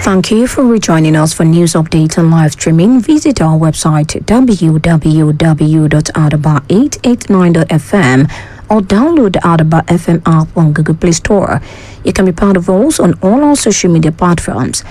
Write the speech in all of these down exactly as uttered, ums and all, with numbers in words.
Thank you for rejoining us for news update and live streaming. Visit our website w w w dot adaba eight eight nine dot f m or download the Adaba F M app on Google Play Store. You can be part of us on all our social media platforms.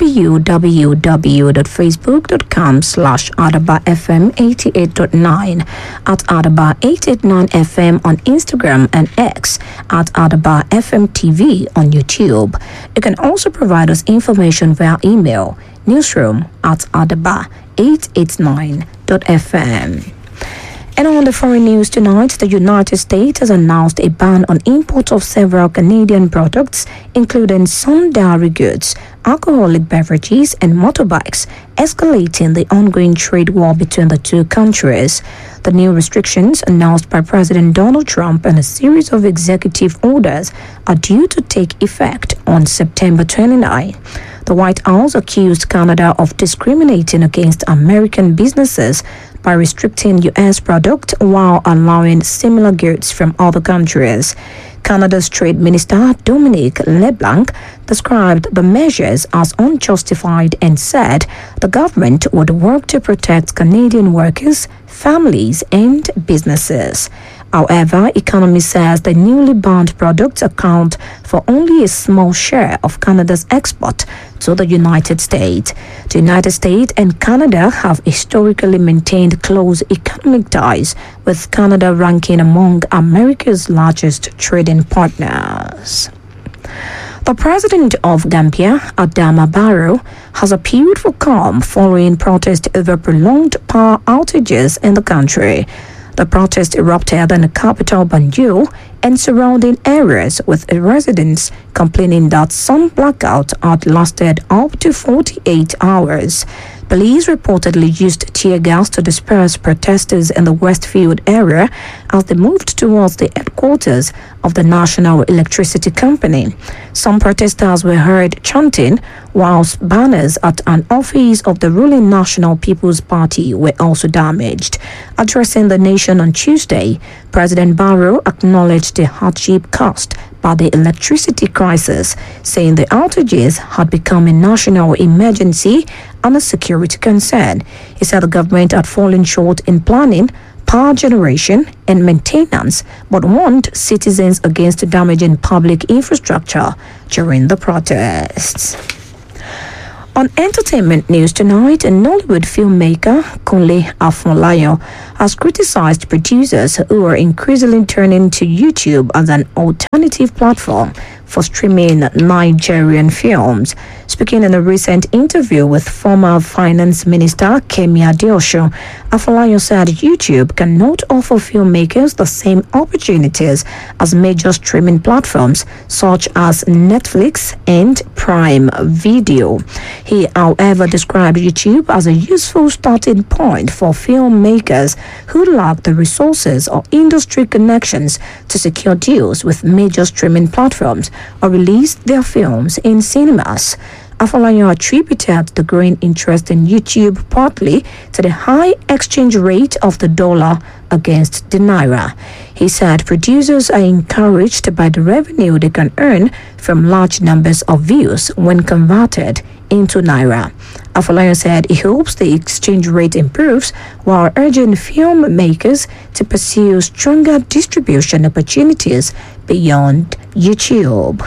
w w w dot facebook dot com slash adaba f m eighty-eight point nine, at Adaba eight eight nine F M on Instagram and X, at Adaba F M T V on YouTube. You can also provide us information via email, newsroom at adaba eight eight nine dot f m. And on the foreign news tonight, the United States has announced a ban on import of several Canadian products, including some dairy goods, alcoholic beverages, and motorbikes, escalating the ongoing trade war between the two countries. The new restrictions, announced by President Donald Trump and a series of executive orders, are due to take effect on September twenty-ninth. The White House accused Canada of discriminating against American businesses by restricting U S products while allowing similar goods from other countries. Canada's Trade Minister Dominic LeBlanc described the measures as unjustified and said the government would work to protect Canadian workers, families, and businesses. However, economists says the newly banned products account for only a small share of Canada's export to the United States. The United States and Canada have historically maintained close economic ties, with Canada ranking among America's largest trading partners. The president of Gambia, Adama Barrow, has appealed for calm following protests over prolonged power outages in the country. The protest erupted in the capital, Banjul, and surrounding areas, with residents complaining that some blackout had lasted up to forty-eight hours. Police reportedly used tear gas to disperse protesters in the Westfield area as they moved towards the headquarters of the National Electricity Company. Some protesters were heard chanting, whilst banners at an office of the ruling National People's Party were also damaged. Addressing the nation on Tuesday, President Barrow acknowledged the hardship caused by the electricity crisis, saying the outages had become a national emergency and a security concern. He said the government had fallen short in planning, power generation, and maintenance, but warned citizens against damaging public infrastructure during the protests. On entertainment news tonight, a Nollywood filmmaker, Kunle Afolayan, has criticized producers who are increasingly turning to YouTube as an alternative platform for streaming Nigerian films. Speaking in a recent interview with former Finance Minister Kemi Adeosun, Afolayan said YouTube cannot offer filmmakers the same opportunities as major streaming platforms such as Netflix and Prime Video. He, however, described YouTube as a useful starting point for filmmakers who lack the resources or industry connections to secure deals with major streaming platforms or release their films in cinemas. Afolayan attributed the growing interest in YouTube partly to the high exchange rate of the dollar against the naira. He said producers are encouraged by the revenue they can earn from large numbers of views when converted into naira. Afolayan said he hopes the exchange rate improves, while urging filmmakers to pursue stronger distribution opportunities beyond YouTube.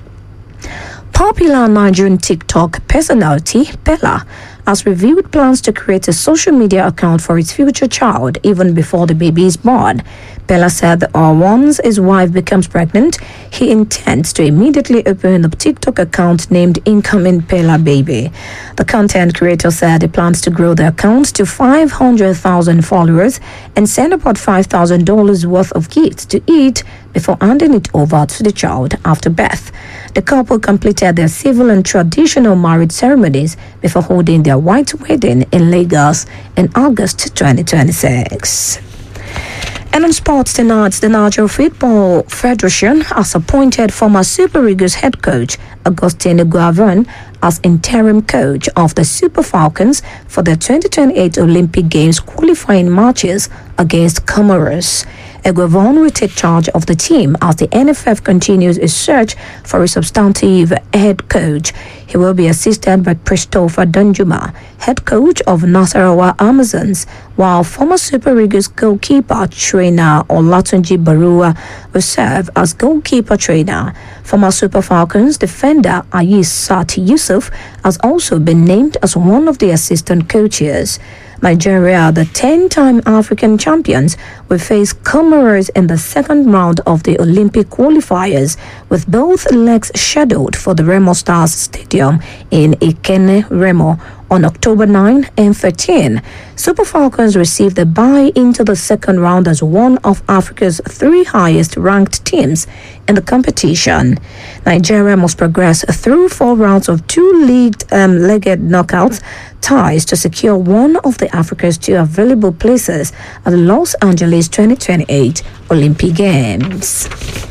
Popular Nigerian TikTok personality Bella has revealed plans to create a social media account for its future child even before the baby is born. Bella said that once his wife becomes pregnant, he intends to immediately open a TikTok account named Incoming Bella Baby. The content creator said he plans to grow the account to five hundred thousand followers and send about five thousand dollars worth of gifts to each before handing it over to the child after birth. The couple completed their civil and traditional marriage ceremonies before holding their white wedding in Lagos in August twenty twenty-six. And on sports tonight, the Nigeria Football Federation has appointed former Super Eagles head coach Augustine Guavon as interim coach of the Super Falcons for the twenty twenty-eight Olympic Games qualifying matches against Comoros. Eguavoen will take charge of the team as the N F F continues its search for a substantive head coach. He will be assisted by Christopher Danjuma, head coach of Nasarawa Amazons, while former Super Eagles goalkeeper trainer Olatunji Barua will serve as goalkeeper trainer. Former Super Falcons defender Ayis Sat Yusuf has also been named as one of the assistant coaches. Nigeria, the ten-time African champions, will face Comoros in the second round of the Olympic qualifiers, with both legs scheduled for the Remo Stars Stadium in Ikenne, Remo, on October ninth and thirteenth. Super Falcons received a bye into the second round as one of Africa's three highest-ranked teams in the competition. Nigeria must progress through four rounds of two-legged um, legged knockouts ties to secure one of the Africa's two available places at the Los Angeles twenty twenty-eight Olympic Games.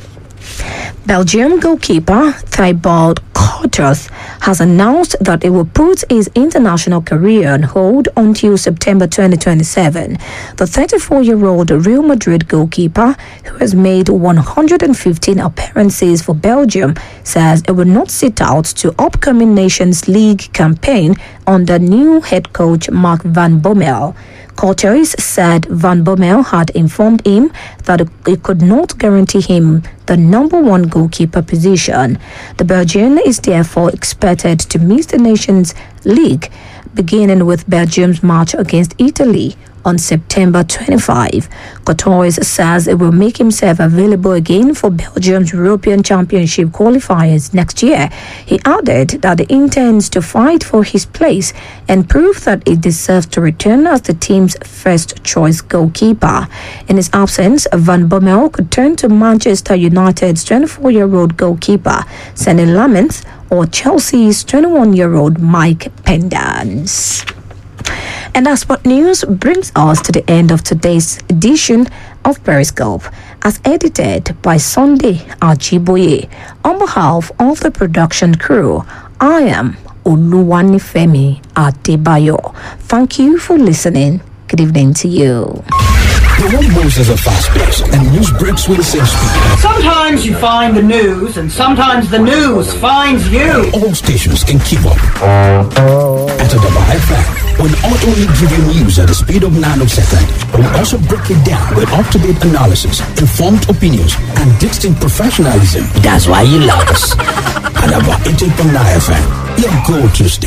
Belgium goalkeeper Thibaut Courtois has announced that he will put his international career on hold until September twenty twenty-seven. The thirty-four-year-old Real Madrid goalkeeper, who has made one hundred fifteen appearances for Belgium, says he will not sit out to upcoming Nations League campaign under new head coach Mark van Bommel. Courtois said Van Bommel had informed him that he could not guarantee him the number one goalkeeper position. The Belgian is therefore expected to miss the Nations League, beginning with Belgium's match against Italy on September twenty-fifth. Courtois says it will make himself available again for Belgium's European Championship qualifiers next year. He added that he intends to fight for his place and prove that he deserves to return as the team's first-choice goalkeeper. In his absence, Van Bommel could turn to Manchester United's twenty-four-year-old goalkeeper, Sané Lammens, or Chelsea's twenty-one-year-old Mike Pendance. And that's what news brings us to the end of today's edition of Periscope, as edited by Sunday Ajiboye. On behalf of the production crew, I am Oluwanifemi Adebayo. Thank you for listening. Good evening to you. The world moves at a fast pace, and news breaks with the same speed. Sometimes you find the news, and sometimes the news finds you. All stations can keep up. At Adaba F M, we'll not only give you news at the speed of nanosecond, but we'll also break it down with up-to-date analysis, informed opinions, and distinct professionalism. That's why you love us. Adaba eighty point nine F M, your go-to station.